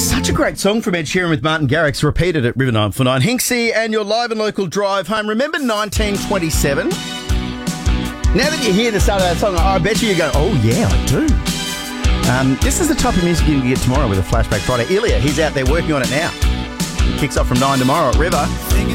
Such a great song from Ed Sheeran with Martin Garrix, repeated at River 949. Hinksy and your live and local drive home. Remember 1927? Now that you hear the start of that song, I bet you go, oh yeah, I do. This is the type of music you can get tomorrow with a Flashback Friday. Ilya, he's out there working on it now. It kicks off from 9 tomorrow at River.